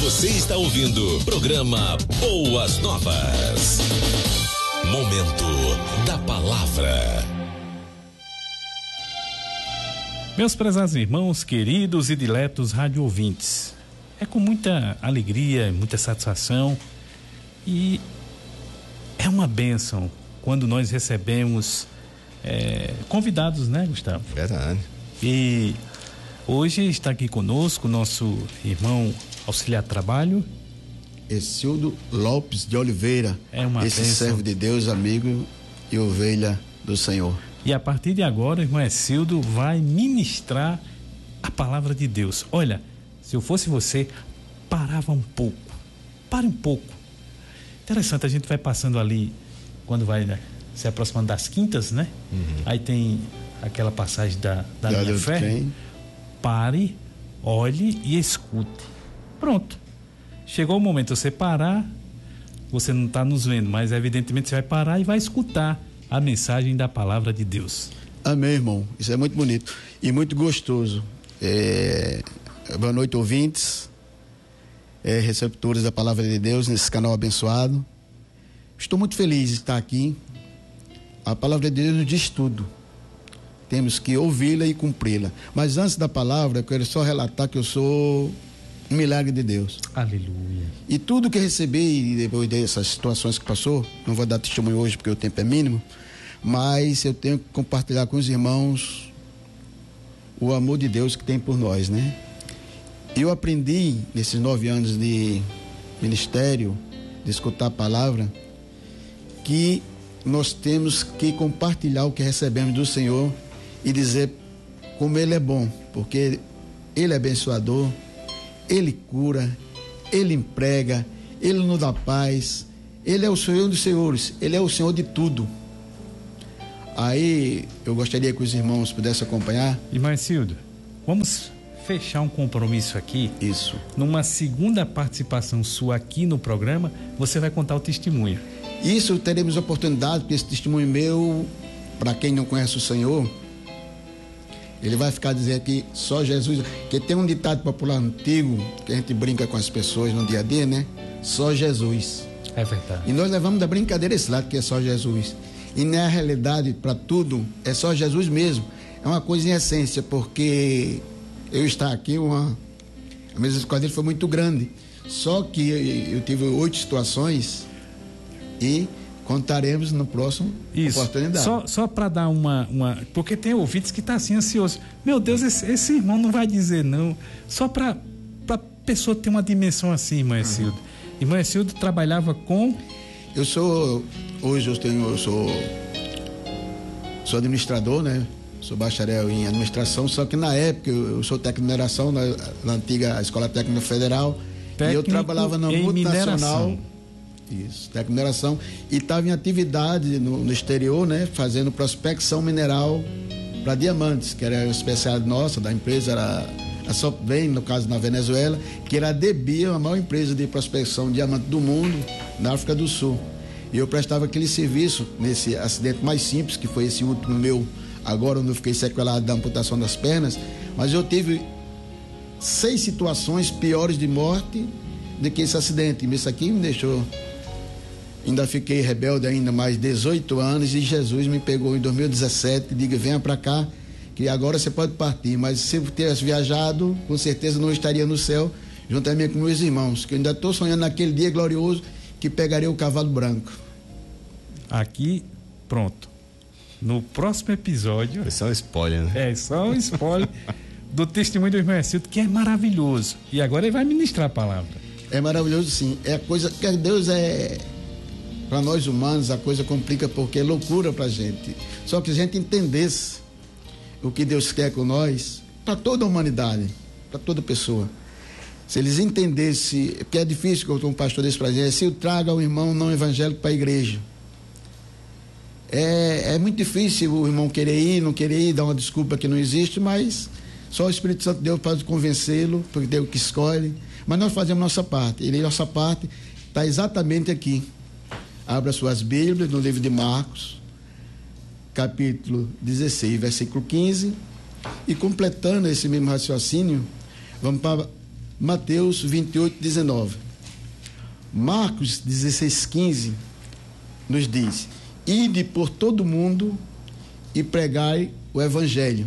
Você está ouvindo o programa Boas Novas. Momento da Palavra. Meus prezados irmãos, queridos e diletos rádio ouvintes, é com muita alegria, muita satisfação e é uma bênção quando nós recebemos convidados, né, Gustavo? Verdade. E hoje está aqui conosco nosso irmão auxiliar de trabalho, Exildo Lopes de Oliveira. É uma esse bênção. servo de Deus, amigo e ovelha do Senhor. e a partir de agora o irmão Exildo vai ministrar a palavra de Deus. Olha, se eu fosse você, parava um pouco, pare um pouco. Interessante, a gente vai passando ali, quando vai, né, se aproximando das quintas, né? Aí tem aquela passagem da linha fé. Trem. Pare, olhe e escute. Pronto. Chegou o momento de você parar, você não está nos vendo, mas evidentemente você vai parar e vai escutar a mensagem da palavra de Deus. Amém, irmão. Isso é muito bonito e muito gostoso. Boa noite, ouvintes, receptores da palavra de Deus nesse canal abençoado. Estou muito feliz de estar aqui. A palavra de Deus nos diz tudo. Temos que ouvi-la e cumpri-la. Mas antes da palavra, eu quero só relatar que eu sou um milagre de Deus. Aleluia. E tudo que recebi depois dessas situações que passou, não vou dar testemunho hoje porque o tempo é mínimo, mas eu tenho que compartilhar com os irmãos o amor de Deus que tem por nós, né? Eu aprendi nesses 9 anos de ministério, de escutar a palavra, que nós temos que compartilhar o que recebemos do Senhor e dizer como Ele é bom, porque Ele é abençoador, Ele cura, Ele emprega, Ele nos dá paz, Ele é o Senhor dos senhores, Ele é o Senhor de tudo. Aí eu gostaria que os irmãos pudessem acompanhar. Irmão Exildo, vamos fechar um compromisso aqui. Isso. Numa segunda participação sua aqui no programa, você vai contar o testemunho. Isso teremos oportunidade, porque esse testemunho meu, para quem não conhece o Senhor, ele vai ficar dizendo que só Jesus, que tem um ditado popular antigo, que a gente brinca com as pessoas no dia a dia, né? Só Jesus. É verdade. E nós levamos da brincadeira esse lado, que é só Jesus. E na realidade, para tudo, é só Jesus mesmo. É uma coisa em essência, porque eu estar aqui, a mesa de quadrilha foi muito grande. Só que eu tive 8 situações e contaremos no próximo oportunidade. Só para dar uma. Porque tem ouvintes que tá assim ansioso. Meu Deus, esse irmão não vai dizer não. Só para pessoa ter uma dimensão assim, irmão Exildo. Irmão Exildo trabalhava com. Hoje eu sou administrador, né? Sou bacharel em administração, só que na época eu sou técnico de mineração na antiga Escola Técnica Federal. Técnico e eu trabalhava na multinacional. Mineração. Isso, técnico de mineração. E estava em atividade no exterior, né? Fazendo prospecção mineral para diamantes, que era uma especialidade nossa, da empresa, era a Sopvem, no caso na Venezuela, que era a Debia, a maior empresa de prospecção de diamante do mundo, na África do Sul. E eu prestava aquele serviço nesse acidente mais simples, que foi esse último meu, agora onde eu fiquei sequelado da amputação das pernas, mas eu tive 6 situações piores de morte do que esse acidente. E isso aqui me deixou, ainda fiquei rebelde ainda mais 18 anos, e Jesus me pegou em 2017 e diga, venha para cá, que agora você pode partir, mas se eu tivesse viajado, com certeza não estaria no céu, juntamente com meus irmãos, que eu ainda estou sonhando naquele dia glorioso que pegaria o cavalo branco. Aqui, pronto. No próximo episódio. É só um spoiler, né? É só um spoiler do testemunho do irmão Exildo, que é maravilhoso. E agora ele vai ministrar a palavra. É maravilhoso, sim. É a coisa que Deus é. Para nós humanos, a coisa complica porque é loucura para a gente. Só que se a gente entendesse o que Deus quer com nós, para toda a humanidade, para toda pessoa. Se eles entendessem, porque é difícil, que um pastor desse para gente, se eu traga o irmão não evangélico para a igreja. É muito difícil o irmão querer ir, não querer ir, dar uma desculpa que não existe, mas só o Espírito Santo de Deus pode convencê-lo, porque Deus que escolhe. Mas nós fazemos nossa parte. Nossa parte está exatamente aqui. Abra suas Bíblias no livro de Marcos, capítulo 16, versículo 15, e completando esse mesmo raciocínio, vamos para Mateus 28, 19. Marcos 16, 15 nos diz: ide por todo mundo e pregai o evangelho.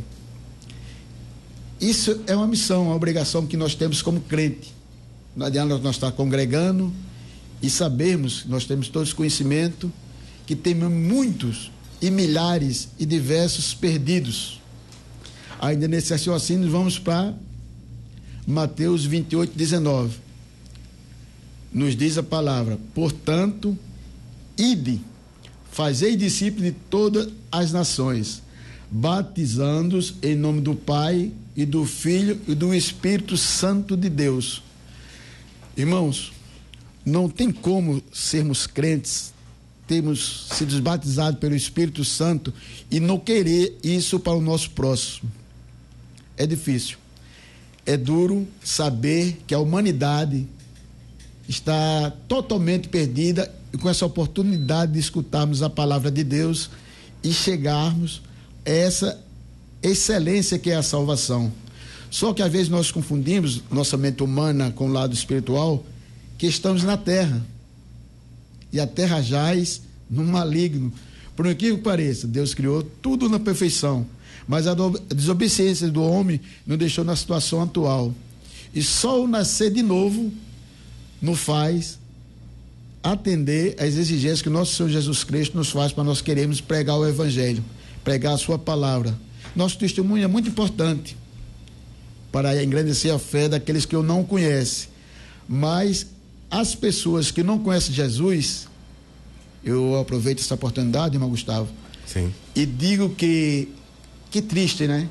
Isso é uma missão, uma obrigação que nós temos como crente. Não adianta nós estar congregando e sabermos, nós temos todos conhecimento, que temos muitos e milhares e diversos perdidos. Ainda nesse assim, nós vamos para Mateus 28, 19. Nos diz a palavra: portanto, ide, fazei discípulos de todas as nações, batizando-os em nome do Pai e do Filho e do Espírito Santo de Deus. Irmãos, não tem como sermos crentes, termos sido batizados pelo Espírito Santo e não querer isso para o nosso próximo. É difícil. É duro saber que a humanidade está totalmente perdida e com essa oportunidade de escutarmos a palavra de Deus e chegarmos a essa excelência que é a salvação. Só que às vezes nós confundimos nossa mente humana com o lado espiritual, que estamos na terra e a terra jaz no maligno. Por incrível que pareça, Deus criou tudo na perfeição, mas a desobediência do homem nos deixou na situação atual. E só o nascer de novo nos faz atender às exigências que o nosso Senhor Jesus Cristo nos faz para nós queremos pregar o Evangelho, pregar a sua palavra. Nosso testemunho é muito importante para engrandecer a fé daqueles que eu não conheço. Mas as pessoas que não conhecem Jesus, eu aproveito essa oportunidade, irmão Gustavo, sim, e digo que triste, né?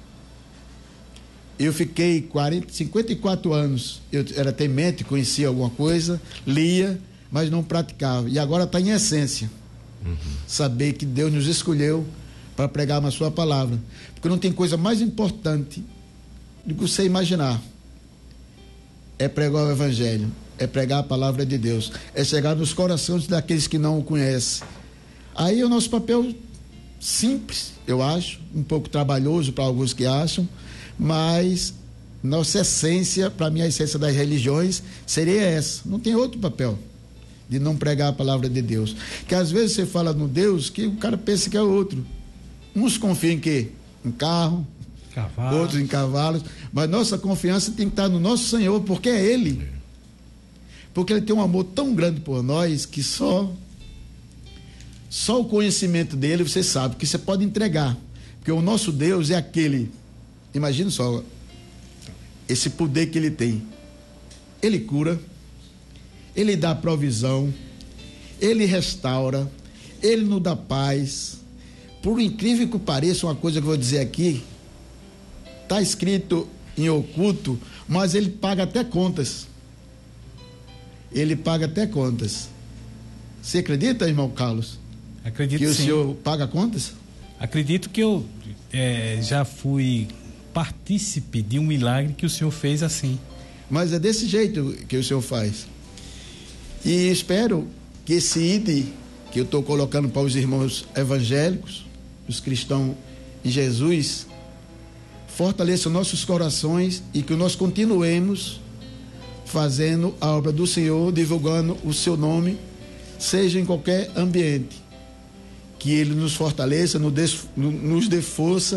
Eu fiquei 54 anos, eu era temente, conhecia alguma coisa, lia, mas não praticava. E agora está em essência. Saber que Deus nos escolheu para pregar na sua palavra. Porque não tem coisa mais importante do que você imaginar. É pregar o Evangelho, é pregar a palavra de Deus, é chegar nos corações daqueles que não o conhecem. Aí é o nosso papel simples, eu acho, um pouco trabalhoso para alguns que acham, mas nossa essência, para mim a essência das religiões seria essa, não tem outro papel de não pregar a palavra de Deus, que às vezes você fala no Deus que o cara pensa que é outro, uns confiam em quê? Em carro, outros em cavalos, mas nossa confiança tem que estar no nosso Senhor, porque é Ele, porque Ele tem um amor tão grande por nós que só o conhecimento dele você sabe que você pode entregar, porque o nosso Deus é aquele, imagina só esse poder que Ele tem. Ele cura, Ele dá provisão, Ele restaura, Ele nos dá paz. Por incrível que pareça, uma coisa que eu vou dizer aqui, está escrito em oculto, mas Ele paga até contas. Ele paga até contas. Você acredita, irmão Carlos? Acredito que o sim. senhor paga contas? Acredito que eu já fui partícipe de um milagre que o senhor fez assim. Mas é desse jeito que o senhor faz. E espero que esse ID que eu estou colocando para os irmãos evangélicos, os cristãos em Jesus, fortaleça nossos corações e que nós continuemos fazendo a obra do Senhor, divulgando o seu nome, seja em qualquer ambiente. Que Ele nos fortaleça, nos dê força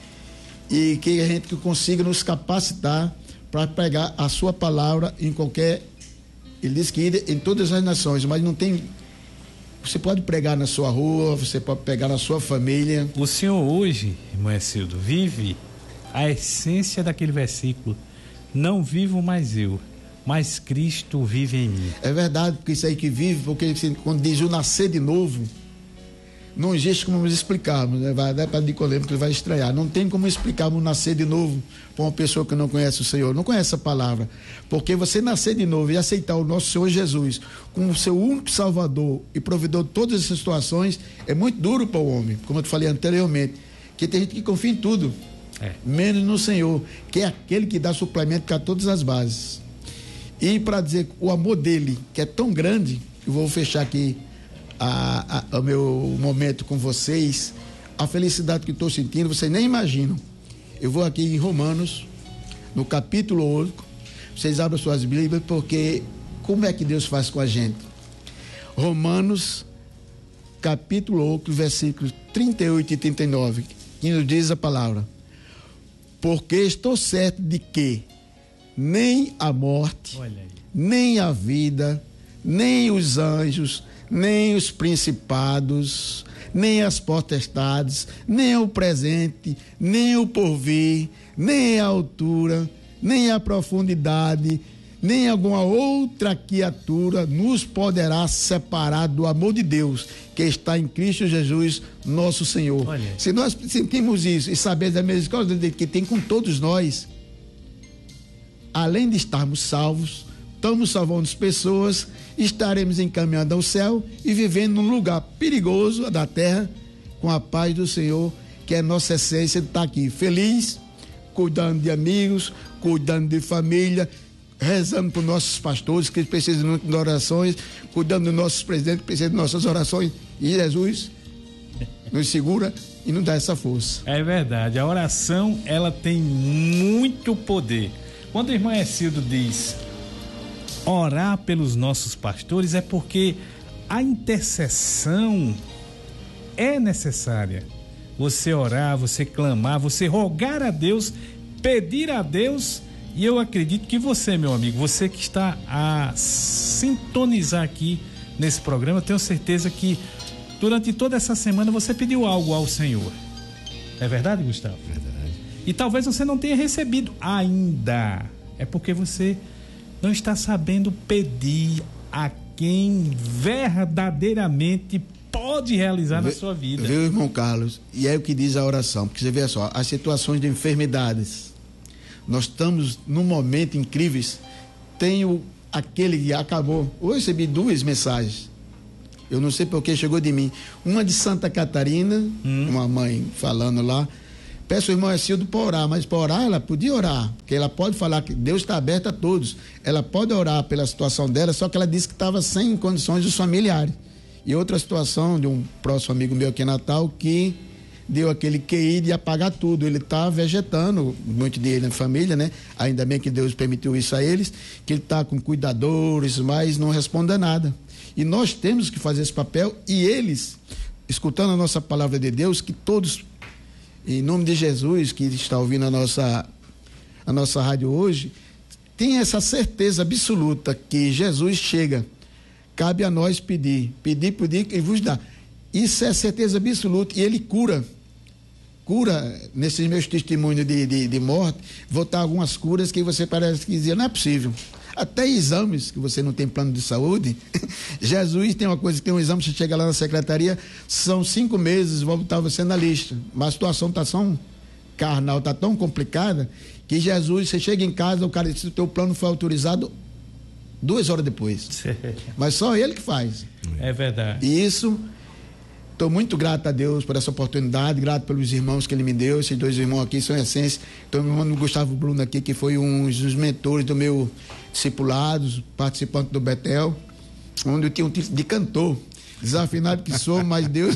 e que a gente consiga nos capacitar para pregar a sua palavra em qualquer... Ele diz que em todas as nações, mas não tem... Você pode pregar na sua rua, você pode pregar na sua família. O senhor hoje, irmão Ecildo, vive a essência daquele versículo: não vivo mais eu, mas Cristo vive em mim. É verdade, porque isso aí que vive, porque quando diz o nascer de novo, não existe como nos explicarmos, né? Vai dar para Nicodemo que ele vai estranhar. Não tem como explicarmos nascer de novo para uma pessoa que não conhece o Senhor, não conhece a palavra. Porque você nascer de novo e aceitar o nosso Senhor Jesus como o seu único Salvador e provedor de todas essas situações é muito duro para o homem, como eu te falei anteriormente, que tem gente que confia em tudo, menos no Senhor, que é aquele que dá suplemento para todas as bases. E para dizer o amor dele, que é tão grande, eu vou fechar aqui o meu momento com vocês, a felicidade que estou sentindo, vocês nem imaginam. Eu vou aqui em Romanos, no capítulo 8, Vocês abram suas Bíblias, porque como é que Deus faz com a gente? Romanos, capítulo 8, versículos 38 e 39, que nos diz a palavra: porque estou certo de que nem a morte, nem a vida, nem os anjos, nem os principados, nem as potestades, nem o presente, nem o porvir, nem a altura, nem a profundidade, nem alguma outra criatura nos poderá separar do amor de Deus que está em Cristo Jesus, nosso Senhor. Se nós sentimos isso e sabemos a misericórdia que tem com todos nós, além de estarmos salvos, estamos salvando as pessoas, estaremos encaminhando ao céu e vivendo num lugar perigoso da terra, com a paz do Senhor, que é nossa essência de estar aqui feliz, cuidando de amigos, cuidando de família, rezando por nossos pastores que precisam de orações, cuidando dos nossos presidentes que precisam de nossas orações, e Jesus nos segura e nos dá essa força. É verdade, a oração, ela tem muito poder. Quando o irmão Hecildo diz orar pelos nossos pastores, é porque a intercessão é necessária. Você orar, você clamar, você rogar a Deus, pedir a Deus, e eu acredito que você, meu amigo, você que está a sintonizar aqui nesse programa, eu tenho certeza que durante toda essa semana você pediu algo ao Senhor. É verdade, Gustavo? Verdade. E talvez você não tenha recebido ainda. É porque você não está sabendo pedir a quem verdadeiramente pode realizar na sua vida. Viu, irmão Carlos? E é o que diz a oração, porque você vê só, as situações de enfermidades, nós estamos num momento incríveis. Tenho aquele que acabou, eu recebi 2 mensagens, eu não sei porque chegou de mim, uma de Santa Catarina, uma mãe falando lá: peço ao irmão Hecildo para orar, mas para orar ela podia orar, porque ela pode falar que Deus está aberto a todos, ela pode orar pela situação dela, só que ela disse que estava sem condições dos familiares. E outra situação de um próximo amigo meu aqui em Natal, que deu aquele QI de apagar tudo, ele está vegetando, muito dele na família, né? Ainda bem que Deus permitiu isso a eles, que ele está com cuidadores, mas não responde a nada. E nós temos que fazer esse papel, e eles, escutando a nossa palavra de Deus, que todos, em nome de Jesus, que está ouvindo a nossa rádio hoje, tem essa certeza absoluta que Jesus chega. Cabe a nós pedir e vos dá. Isso é certeza absoluta, e ele cura nesses meus testemunhos de morte, vou dar algumas curas que você parece que dizia, não é possível. Até exames que você não tem plano de saúde, Jesus tem uma coisa, que tem um exame, você chega lá na secretaria, são 5 meses, vão botar você na lista, mas a situação está tão carnal, está tão complicada, que Jesus, você chega em casa, o cara diz, o teu plano foi autorizado 2 horas depois, mas só ele que faz. É verdade. E isso, estou muito grato a Deus por essa oportunidade, grato pelos irmãos que ele me deu, esses 2 irmãos aqui são essência. Então, meu irmão Gustavo Bruno aqui, que foi um dos mentores do meu discipulado, participante do Betel, onde eu tinha um título de cantor, desafinado que sou, mas Deus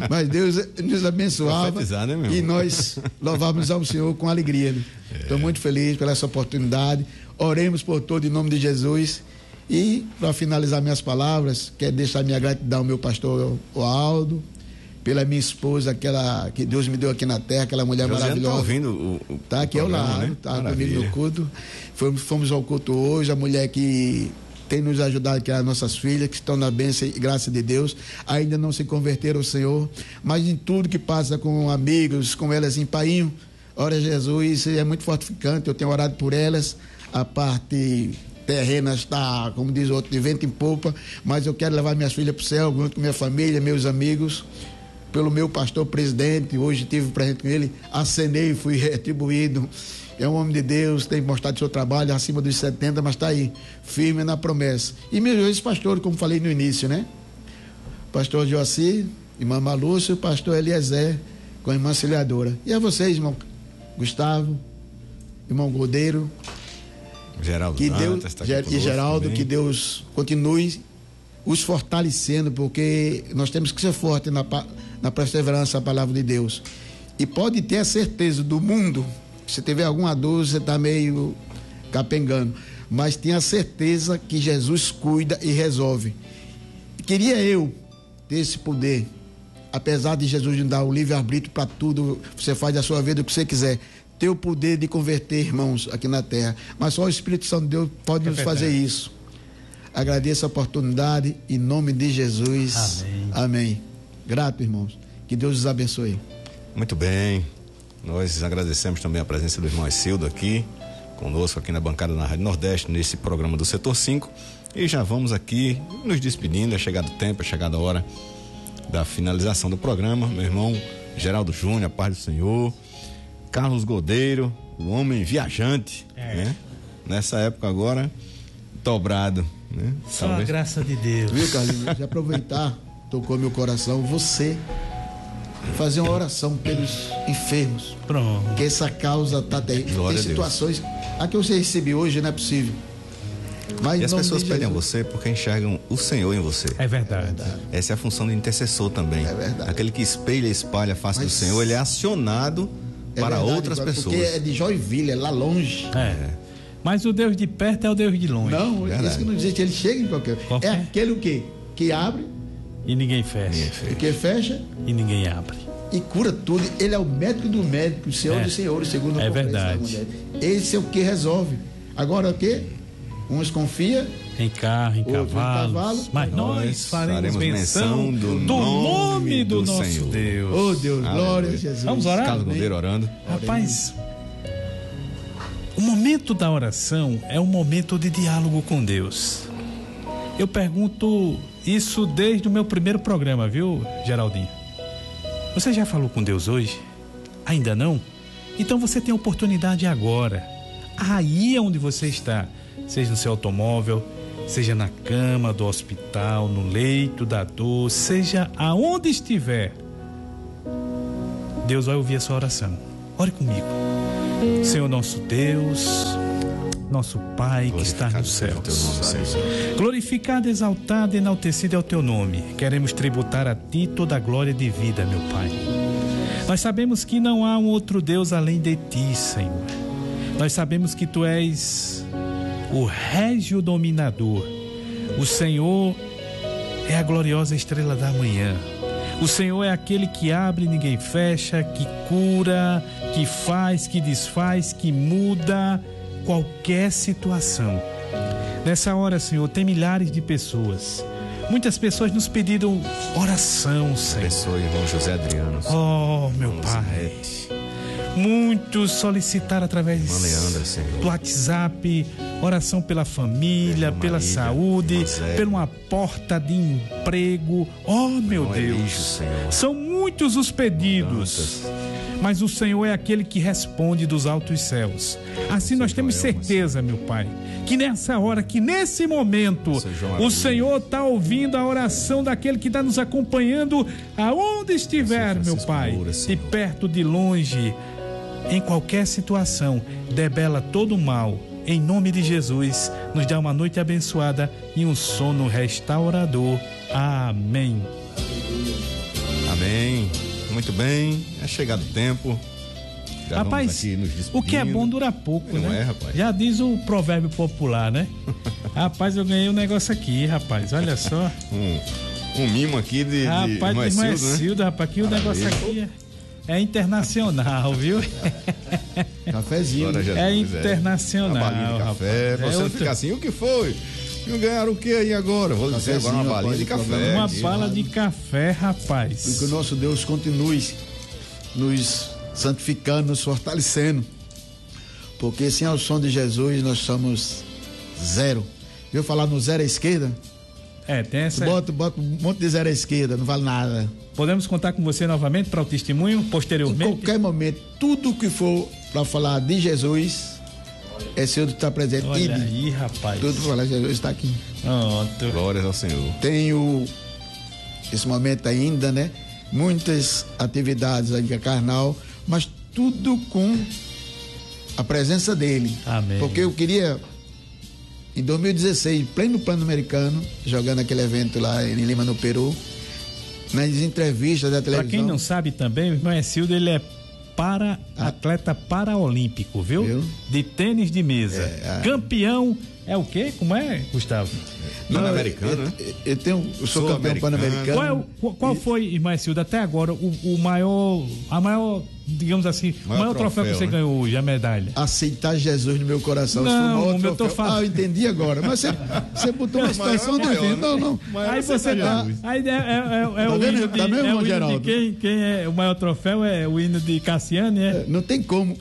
nos abençoava, né, e nós louvávamos ao Senhor com alegria. Estou muito feliz pela essa oportunidade. Oremos por todo em nome de Jesus. E para finalizar minhas palavras, quero deixar minha gratidão ao meu pastor Aldo, pela minha esposa, aquela que Deus me deu aqui na terra, aquela mulher maravilhosa. Está ouvindo tá aqui ao lado, né? Tá comigo no culto. Fomos ao culto hoje, a mulher que tem nos ajudado, que é as nossas filhas, que estão na bênção e graça de Deus, ainda não se converteram ao Senhor, mas em tudo que passa com amigos, com elas em Painho, ora Jesus, isso é muito fortificante. Eu tenho orado por elas, a parte terrena está, como diz o outro, de vento em popa, mas eu quero levar minhas filhas para o céu, junto com minha família, meus amigos, pelo meu pastor presidente. Hoje tive presente com ele, acenei, fui retribuído. É um homem de Deus, tem mostrado seu trabalho acima dos 70, mas está aí, firme na promessa. E meus pastores, como falei no início, né? Pastor Joaci, irmã Malúcio, pastor Eliezer, com a irmã Auxiliadora. E a vocês, irmão Gustavo, irmão Godeiro, Geraldo, que Deus, e Geraldo, também. Que Deus continue os fortalecendo, porque nós temos que ser fortes na perseverança da palavra de Deus. E pode ter a certeza do mundo, se tiver alguma dúvida, você está meio capengando, mas tenha certeza que Jesus cuida e resolve. Queria eu ter esse poder, apesar de Jesus nos dar o livre-arbítrio para tudo, você faz da sua vida o que você quiser, ter o poder de converter irmãos aqui na terra, mas só o Espírito Santo de Deus pode nos fazer isso. Agradeço a oportunidade, em nome de Jesus. Amém. Amém. Grato, irmãos. Que Deus os abençoe. Muito bem. Nós agradecemos também a presença do irmão Ecildo aqui, conosco aqui na bancada na Rádio Nordeste, nesse programa do Setor 5. E já vamos aqui nos despedindo. É chegado o tempo, é chegada a hora da finalização do programa. Meu irmão Geraldo Júnior, a paz do Senhor. Carlos Godeiro, o homem viajante, né? Nessa época agora, dobrado, né? Só a graça de Deus. Viu, Carlinhos? Já aproveitar, tocou meu coração, você fazer uma oração pelos enfermos. Pronto. Que essa causa tá terrível. Tem situações. A que você recebeu hoje não é possível. Mas e as pessoas pedem a você porque enxergam o Senhor em você. É verdade. Essa é a função do intercessor também. É verdade. Aquele que espelha e espalha a face do Senhor, ele é acionado para verdade, outras pessoas. Porque é de Joinville, é lá longe. Mas o Deus de perto é o Deus de longe. Não, verdade. Isso que não existe, ele chega em qualquer. É aquele o quê? Que abre. E ninguém fecha. E que fecha. E ninguém abre. E cura tudo. Ele é o médico do médico, o Senhor dos senhores, segundo a verdade. Esse é o que resolve. Agora o quê? Uns confiam em carro, em cavalo, mas nós faremos menção do nome do nosso Senhor. Deus. Oh Deus, glória a Jesus. Vamos orar? Carlos Godeiro orando. Rapaz, o momento da oração é um momento de diálogo com Deus. Eu pergunto isso desde o meu primeiro programa, viu, Geraldinho? Você já falou com Deus hoje? Ainda não? Então você tem a oportunidade agora. Aí é onde você está. Seja no seu automóvel, seja na cama do hospital, no leito da dor, seja aonde estiver. Deus vai ouvir a sua oração. Ore comigo. Senhor nosso Deus, nosso Pai que está nos céus, glorificado, exaltado, enaltecido é o teu nome. Queremos tributar a ti toda a glória de vida, meu Pai. Nós sabemos que não há um outro Deus além de ti, Senhor. Nós sabemos que tu és o régio dominador. O Senhor é a gloriosa estrela da manhã. O Senhor é aquele que abre e ninguém fecha, que cura, que faz, que desfaz, que muda qualquer situação. Nessa hora, Senhor, tem milhares de pessoas. Muitas pessoas nos pediram oração, Senhor. Abençoe, irmão José Adriano. Oh, meu Pai. Muitos solicitaram através do WhatsApp oração pela família, pela saúde, por uma porta de emprego. Oh, meu Deus, são muitos os pedidos, mas o Senhor é aquele que responde dos altos céus. Assim nós temos certeza, meu Pai, que nessa hora, que nesse momento, o Senhor está ouvindo a oração daquele que está nos acompanhando aonde estiver, meu Pai, de perto, de longe. Em qualquer situação, debela todo o mal. Em nome de Jesus, nos dá uma noite abençoada e um sono restaurador. Amém. Amém. Muito bem. É chegado o tempo. Já rapaz, o que é bom dura pouco, né? Rapaz. Já diz o provérbio popular, né? Rapaz, eu ganhei um negócio aqui, rapaz. Olha só. Um mimo aqui de rapaz, de irmão Ecildo, né? Rapaz, aqui o negócio aqui é internacional, viu? Cafezinho. É internacional. Uma balinha de café. Pra você não ficar assim, o que foi? Não ganharam o que aí agora? Vou dizer agora uma balinha de café. Uma bala de café, rapaz. E que o nosso Deus continue nos santificando, nos fortalecendo. Porque sem o som de Jesus nós somos zero. Viu falar no zero à esquerda? Tem essa. Bota um monte de zero à esquerda, não vale nada. Podemos contar com você novamente para o testemunho posteriormente? Em qualquer momento, tudo que for para falar de Jesus, Senhor está presente. Olha aí, rapaz. Tudo para falar de Jesus está aqui. Glórias ao Senhor. Tenho esse momento ainda, né? Muitas atividades aí carnal, mas tudo com a presença dele. Amém. Porque eu queria, em 2016, pleno plano americano, jogando aquele evento lá em Lima, no Peru, nas entrevistas da televisão. Para quem não sabe também, o irmão Ecildo, ele é atleta paraolímpico, viu? De tênis de mesa. Campeão é o quê? Como é, Gustavo? Pan-americano, né? Eu sou campeão pan-americano. Qual foi, Ismaelcildo, até agora, o maior, digamos assim, o maior troféu que você ganhou hoje, a medalha? Aceitar Jesus no meu coração. Não, eu entendi agora. Mas você botou uma situação difícil. Não. Aí você tá. Aí é o hino de. Tá mesmo, Geraldo? Quem é o maior troféu é o hino de Cassiane, é? Não tem como.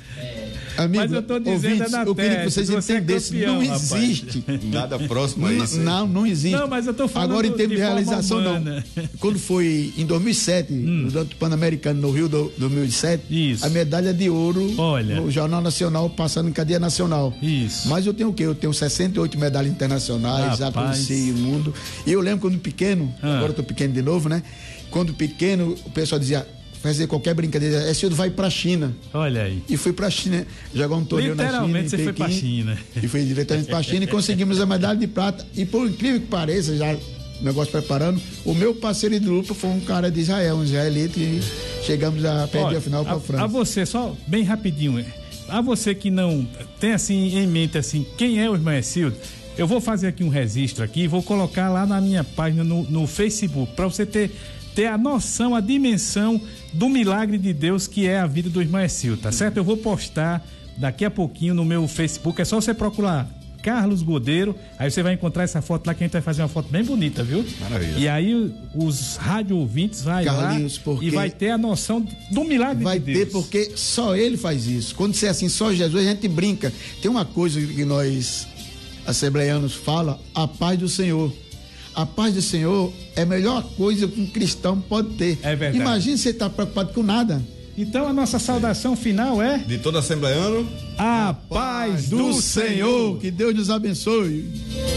Amigo, mas eu tô dizendo ouvintes, na eu queria que vocês entendessem, não existe. Nada próximo a isso. Não existe. Não, mas eu tô falando agora, em termos de realização, humana. não. Quando foi em 2007, no Pan-Americano, no Rio 2007, isso. A medalha de ouro no Jornal Nacional, passando em cadeia nacional. Isso. Mas eu tenho o quê? Eu tenho 68 medalhas internacionais, já conheci o mundo. E eu lembro quando pequeno, agora eu tô pequeno de novo, né? Quando pequeno, o pessoal dizia, fazer qualquer brincadeira, Sildo vai pra China. Olha aí. E fui pra China, jogar um torneio na China. Literalmente você foi pra China. E fui diretamente pra China e conseguimos a medalha de prata. E por incrível que pareça, já o negócio preparando, o meu parceiro de luta foi um cara de Israel, um israelita, e chegamos a perder a final pra França. A você, só bem rapidinho, a você que não tem assim em mente assim, quem é o Ismaelcildo, eu vou fazer aqui um registro aqui e vou colocar lá na minha página no Facebook, pra você ter a noção, a dimensão do milagre de Deus que é a vida do Ismaelcildo, tá certo? Eu vou postar daqui a pouquinho no meu Facebook, é só você procurar Carlos Godeiro, aí você vai encontrar essa foto lá, que a gente vai fazer uma foto bem bonita, viu? Maravilha. E aí os rádio ouvintes vai Carlinhos, lá e vai ter a noção do milagre de Deus. Vai ter, porque só ele faz isso. Quando você é assim, só Jesus, a gente brinca. Tem uma coisa que nós assembleianos fala, a paz do Senhor. A paz do Senhor é a melhor coisa que um cristão pode ter. É verdade. Imagina você estar preocupado com nada. Então a nossa saudação final é... De todo assembleiano, a paz do Senhor. Que Deus nos abençoe.